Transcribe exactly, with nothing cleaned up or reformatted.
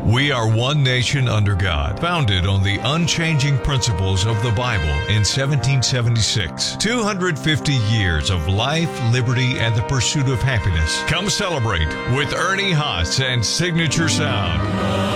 We are one nation under God, founded on the unchanging principles of the Bible in seventeen seventy-six. two hundred fifty years of life, liberty, and the pursuit of happiness. Come celebrate with Ernie Haas and Signature Sound.